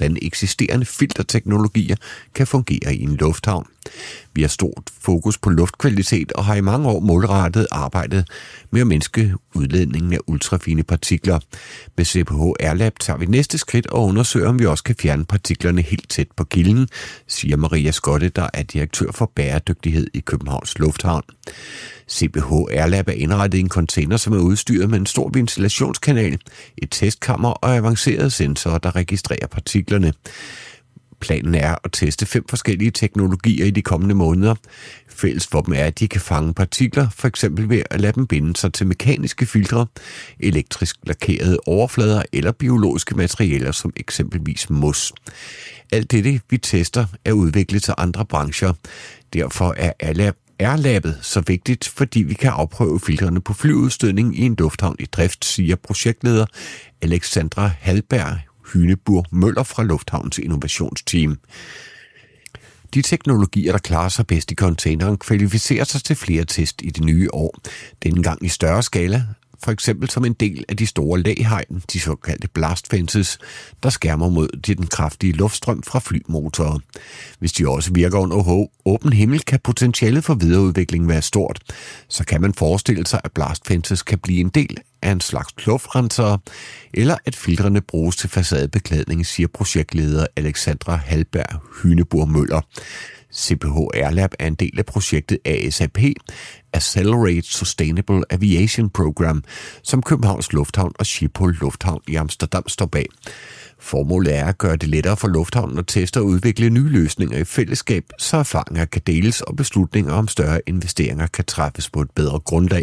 hvordan eksisterende filterteknologier kan fungere i en lufthavn. Vi har stort fokus på luftkvalitet og har i mange år målrettet arbejdet med at mindske udledningen af ultrafine partikler. Med CPH Airlab tager vi næste skridt og undersøger, om vi også kan fjerne partiklerne helt tæt på kilden, siger Maria Skotte, der er direktør for bæredygtighed i Københavns Lufthavn. CPH Airlab er indrettet i en container, som er udstyret med en stor ventilationskanal, et testkammer og avancerede sensorer, der registrerer partiklerne. Planen er at teste 5 forskellige teknologier i de kommende måneder. Fælles for dem er, at de kan fange partikler, f.eks. ved at lade dem binde sig til mekaniske filtre, elektrisk lakerede overflader eller biologiske materialer som eksempelvis mos. Alt det, vi tester, er udviklet til andre brancher. Derfor er Airlabet så vigtigt, fordi vi kan afprøve filtrene på flyudstødning i en lufthavn i drift, siger projektleder Alexandra Hallberg Hynebur Møller fra Lufthavns Innovationsteam. De teknologier, der klarer sig bedst i containeren, kvalificerer sig til flere test i det nye år. Denne gang i større skala, for eksempel som en del af de store læhegn, de såkaldte blast fences, der skærmer mod den kraftige luftstrøm fra flymotorer. Hvis de også virker under åben himmel, kan potentialet for videreudvikling være stort. Så kan man forestille sig, at blast fences kan blive en del af en slags luftrenser, eller at filtrene bruges til facadebeklædning, siger projektleder Alexandra Hallberg Hynebur Møller. CPH Airlab er en del af projektet ASAP, Accelerate Sustainable Aviation Program, som Københavns Lufthavn og Schiphol Lufthavn i Amsterdam står bag. Formålet er at gøre det lettere for lufthavnen at teste og udvikle nye løsninger i fællesskab, så erfaringer kan deles og beslutninger om større investeringer kan træffes på et bedre grundlag.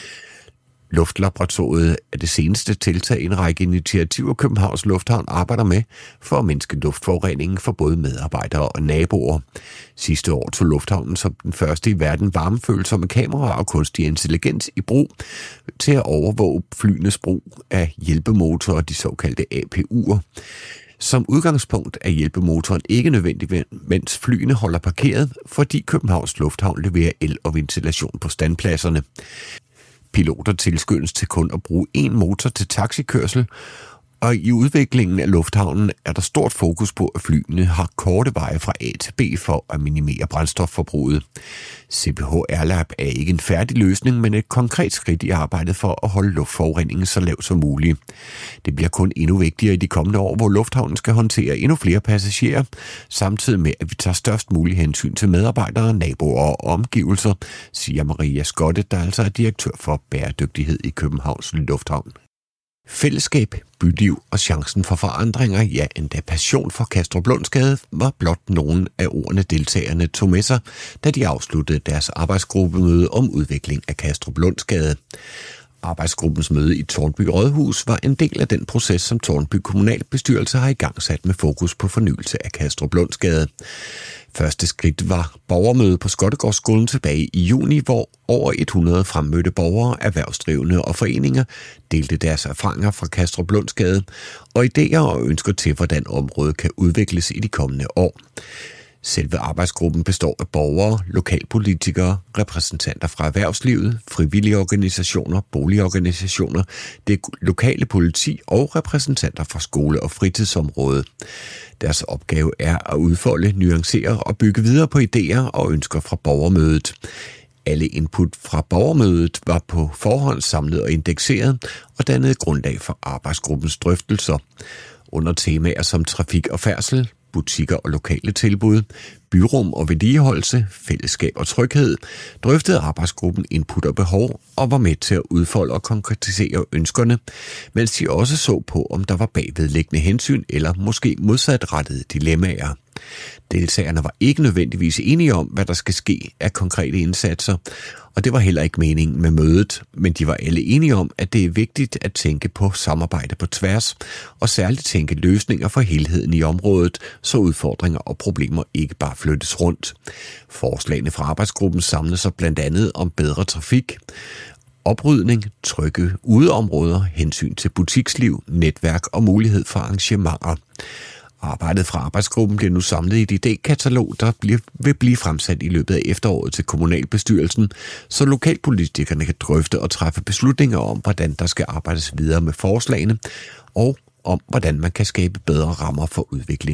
Luftlaboratoriet er det seneste tiltag i en række initiativer, Københavns Lufthavn arbejder med for at mindske luftforureningen for både medarbejdere og naboer. Sidste år tog lufthavnen som den første i verden varmefølsomme kameraer og kunstig intelligens i brug til at overvåge flyenes brug af hjælpemotorer, de såkaldte APU'er. Som udgangspunkt er hjælpemotoren ikke nødvendig, mens flyene holder parkeret, fordi Københavns Lufthavn leverer el og ventilation på standpladserne. Piloter tilskyndes til kun at bruge én motor til taxikørsel, og i udviklingen af lufthavnen er der stort fokus på, at flyene har korte veje fra A til B for at minimere brændstofforbruget. CPH Airlab er ikke en færdig løsning, men et konkret skridt i arbejdet for at holde luftforureningen så lav som muligt. Det bliver kun endnu vigtigere i de kommende år, hvor lufthavnen skal håndtere endnu flere passagerer, samtidig med, at vi tager størst mulig hensyn til medarbejdere, naboer og omgivelser, siger Maria Skotte, der altså er direktør for bæredygtighed i Københavns Lufthavn. Fællesskab, byliv og chancen for forandringer, ja endda passion for Kastruplundsgade, var blot nogle af ordene deltagerne tog med sig, da de afsluttede deres arbejdsgruppemøde om udvikling af Kastruplundsgade. Arbejdsgruppens møde i Tårnby Rådhus var en del af den proces, som Tårnby Kommunalbestyrelse har igangsat med fokus på fornyelse af Kastruplundsgade. Første skridt var borgermøde på Skottegårdsskolen tilbage i juni, hvor over 100 fremmødte borgere, erhvervsdrivende og foreninger delte deres erfaringer fra Kastruplundsgade og idéer og ønsker til, hvordan området kan udvikles i de kommende år. Selve arbejdsgruppen består af borgere, lokalpolitikere, repræsentanter fra erhvervslivet, frivillige organisationer, boligorganisationer, det lokale politi og repræsentanter fra skole- og fritidsområdet. Deres opgave er at udfolde, nuancere og bygge videre på idéer og ønsker fra borgermødet. Alle input fra borgermødet var på forhånd samlet og indekseret og dannede grundlag for arbejdsgruppens drøftelser. Under temaer som trafik og færdsel, butikker og lokale tilbud, byrum og vedligeholdelse, fællesskab og tryghed, drøftede arbejdsgruppen input og behov og var med til at udfolde og konkretisere ønskerne, mens de også så på, om der var bagvedliggende hensyn eller måske modsatrettede dilemmaer. Deltagerne var ikke nødvendigvis enige om, hvad der skal ske af konkrete indsatser, og det var heller ikke meningen med mødet, men de var alle enige om, at det er vigtigt at tænke på samarbejde på tværs, og særligt tænke løsninger for helheden i området, så udfordringer og problemer ikke bare flyttes rundt. Forslagene fra arbejdsgruppen samlede sig blandt andet om bedre trafik, oprydning, trygge udeområder, hensyn til butiksliv, netværk og mulighed for arrangementer. Arbejdet fra arbejdsgruppen bliver nu samlet i et idékatalog, der vil blive fremsat i løbet af efteråret til kommunalbestyrelsen, så lokalpolitikerne kan drøfte og træffe beslutninger om, hvordan der skal arbejdes videre med forslagene, og om, hvordan man kan skabe bedre rammer for udvikling.